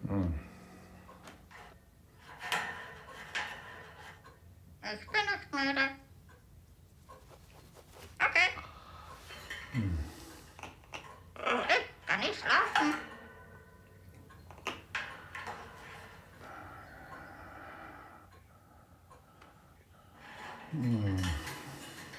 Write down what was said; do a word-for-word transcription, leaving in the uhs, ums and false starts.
Hm. Ich bin nicht müde. Okay. Hm. Ich kann nicht schlafen. Hm.